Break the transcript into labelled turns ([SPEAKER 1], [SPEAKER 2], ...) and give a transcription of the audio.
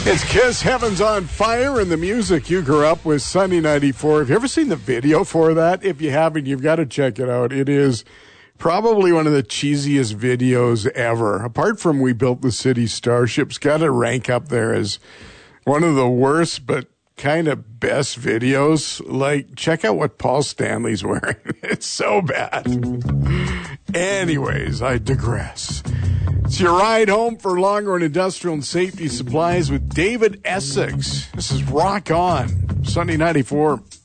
[SPEAKER 1] It's Kiss Heaven's on Fire, and the music you grew up with, Sunny 94. Have you ever seen the video for that? If you haven't, you've got to check it out. It is probably one of the cheesiest videos ever. Apart from We Built the City Starship's got to rank up there as one of the worst but kind of best videos. Like, check out what Paul Stanley's wearing. It's so bad. Anyways, I digress. It's your ride home for Longhorn Industrial and Safety Supplies with David Essex. This is Rock On, Sunday 94.